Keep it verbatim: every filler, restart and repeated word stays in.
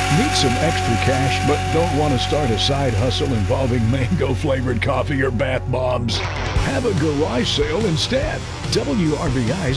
Need some extra cash but don't want to start a side hustle involving mango-flavored coffee or bath bombs? Have a garage sale instead. W R B I's